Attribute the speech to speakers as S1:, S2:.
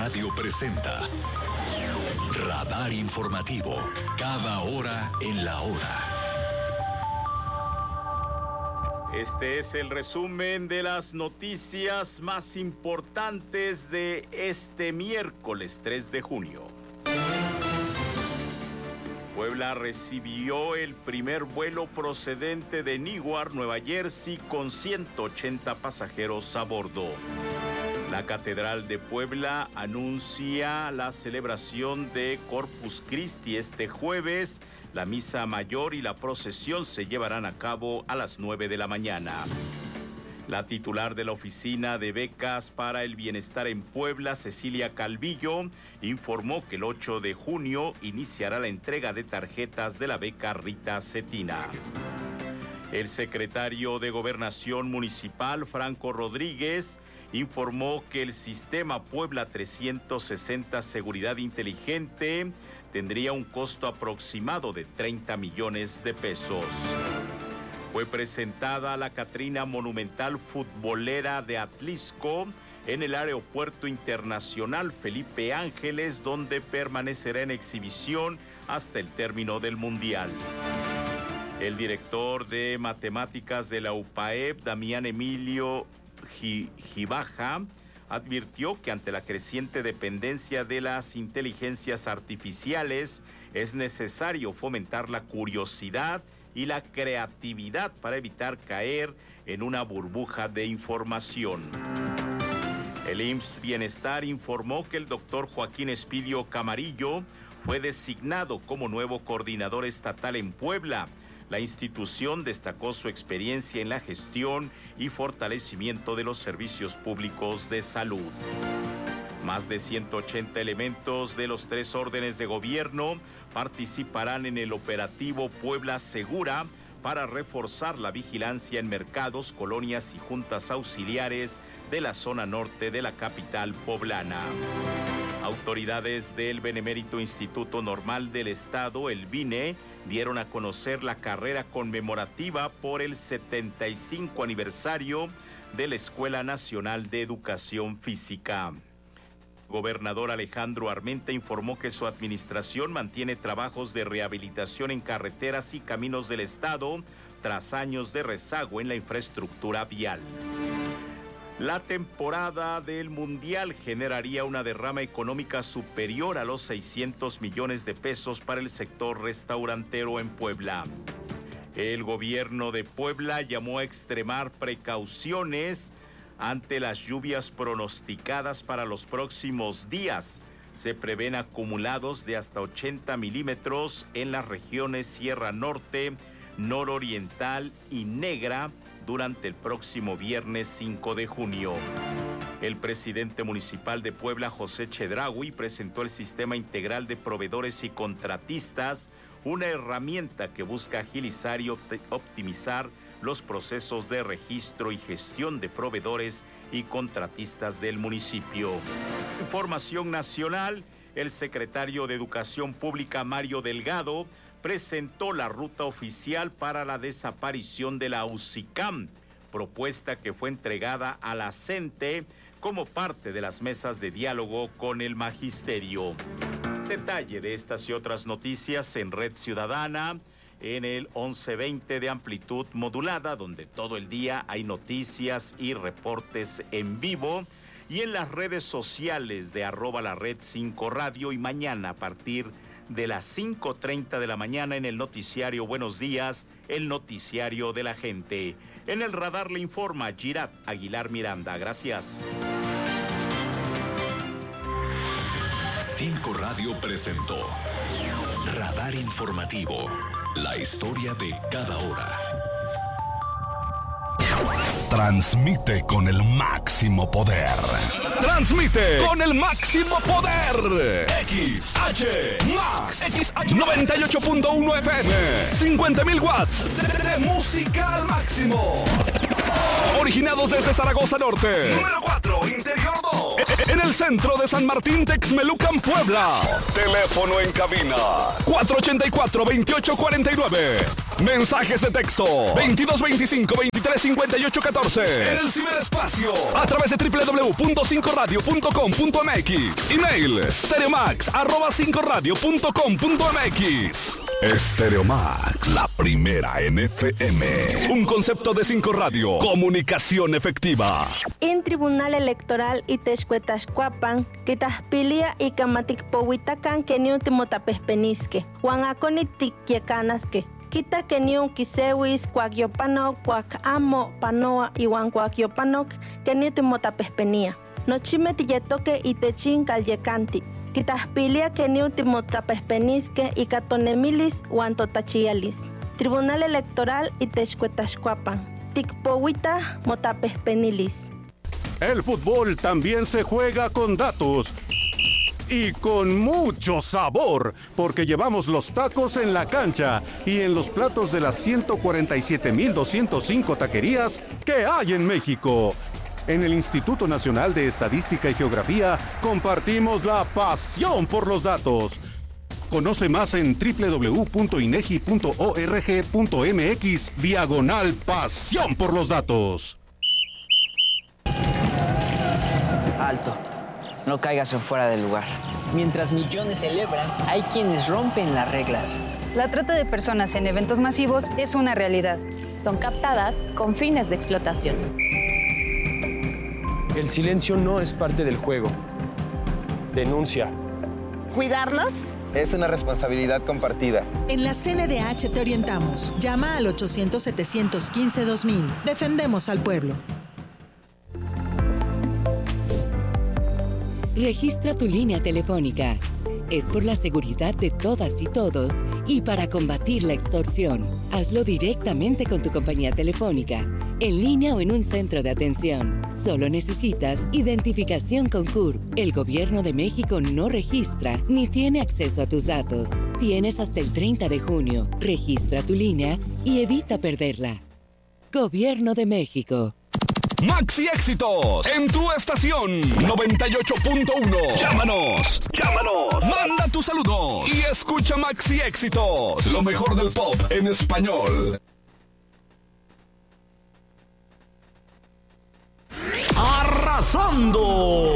S1: Radio presenta Radar Informativo, cada hora en la hora.
S2: Este es el resumen de las noticias más importantes de este miércoles 3 de junio. Puebla recibió el primer vuelo procedente de Newark, Nueva Jersey, con 180 pasajeros a bordo. La Catedral de Puebla anuncia la celebración de Corpus Christi este jueves. La misa mayor y la procesión se llevarán a cabo a las 9 de la mañana. La titular de la Oficina de Becas para el Bienestar en Puebla, Cecilia Calvillo, informó que el 8 de junio iniciará la entrega de tarjetas de la beca Rita Cetina. El secretario de Gobernación Municipal, Franco Rodríguez, informó que el sistema Puebla 360 Seguridad Inteligente tendría un costo aproximado de 30 millones de pesos. Fue presentada la Catrina Monumental Futbolera de Atlisco en el Aeropuerto Internacional Felipe Ángeles, donde permanecerá en exhibición hasta el término del Mundial. El director de Matemáticas de la UPAEP, Damián Emilio Gibaja, advirtió que ante la creciente dependencia de las inteligencias artificiales es necesario fomentar la curiosidad y la creatividad para evitar caer en una burbuja de información. El IMSS Bienestar informó que el doctor Joaquín Espidio Camarillo fue designado como nuevo coordinador estatal en Puebla. La institución destacó su experiencia en la gestión y fortalecimiento de los servicios públicos de salud. Más de 180 elementos de los 3 órdenes de gobierno participarán en el operativo Puebla Segura para reforzar la vigilancia en mercados, colonias y juntas auxiliares de la zona norte de la capital poblana. Autoridades del Benemérito Instituto Normal del Estado, el BINE, dieron a conocer la carrera conmemorativa por el 75 aniversario de la Escuela Nacional de Educación Física. Gobernador Alejandro Armenta informó que su administración mantiene trabajos de rehabilitación en carreteras y caminos del estado tras años de rezago en la infraestructura vial. La temporada del Mundial generaría una derrama económica superior a los 600 millones de pesos para el sector restaurantero en Puebla. El gobierno de Puebla llamó a extremar precauciones ante las lluvias pronosticadas para los próximos días. Se prevén acumulados de hasta 80 milímetros en las regiones Sierra Norte, Nororiental y Negra durante el próximo viernes 5 de junio. El presidente municipal de Puebla, José Chedraui, presentó el Sistema Integral de Proveedores y Contratistas, una herramienta que busca agilizar y optimizar los procesos de registro y gestión de proveedores y contratistas del municipio. Información nacional, el secretario de Educación Pública, Mario Delgado, presentó la ruta oficial para la desaparición de la UCICAM, propuesta que fue entregada a la CENTE como parte de las mesas de diálogo con el magisterio. Detalle de estas y otras noticias en Red Ciudadana, en el 1120 de amplitud modulada, donde todo el día hay noticias y reportes en vivo, y en las redes sociales de @lared5radio, y mañana a partir de las 5:30 de la mañana en el noticiario Buenos Días, el noticiario de la gente. En el radar le informa Girat Aguilar Miranda. Gracias.
S1: 5 Radio presentó Radar Informativo, la historia de cada hora.
S3: Transmite con el máximo poder. Transmite con el máximo poder. XH Max. XH 98.1 FM. 50,000 watts de música al máximo. Originados desde Zaragoza Norte. Número 4, Interior 2. En el centro de San Martín, Texmelucan, Puebla. Teléfono en cabina 484-2849. Mensajes de texto 2225-2358-14. En el ciberespacio a través de www.5radio.com.mx. Email stereomax@5radio.com.mx. Stereomax, la primera en FM. Un concepto de 5 Radio. Comunicación efectiva.
S4: En Tribunal Electoral Itexcuetlaxcuapan, Quitahpilia y Camaticpohuitacan que ni un timotapespenisque. Juan aconitikyecanasque. Quita que ni un quisewis, cuagyopano, cuacamo, panoa y Juan cuagyopanoc que ni timotapespenia. Nochime tilletoque y techin calyecanti. Quitahpilia que ni un timotapespenisque y catonemilis Juan totachialis. Tribunal Electoral Itexcuetlaxcuapan. Ticpohuita motapespenilis.
S5: El fútbol también se juega con datos y con mucho sabor, porque llevamos los tacos en la cancha y en los platos de las 147,205 taquerías que hay en México. En el Instituto Nacional de Estadística y Geografía compartimos la pasión por los datos. Conoce más en www.inegi.org.mx/pasión por los datos.
S6: Alto, no caigas en fuera del lugar. Mientras millones celebran, hay quienes rompen las reglas.
S7: La trata de personas en eventos masivos es una realidad.
S8: Son captadas con fines de explotación.
S9: El silencio no es parte del juego. Denuncia.
S10: ¿Cuidarnos?
S11: Es una responsabilidad compartida.
S12: En la CNDH te orientamos. Llama al 800-715-2000. Defendemos al pueblo.
S13: Registra tu línea telefónica. Es por la seguridad de todas y todos y para combatir la extorsión. Hazlo directamente con tu compañía telefónica, en línea o en un centro de atención. Solo necesitas identificación con CURP. El Gobierno de México no registra ni tiene acceso a tus datos. Tienes hasta el 30 de junio. Registra tu línea y evita perderla. Gobierno de México.
S3: Maxi Éxitos en tu estación 98.1. Llámanos. Manda tus saludos y escucha Maxi Éxitos. Lo mejor del pop en español.
S5: ¡Arrasando!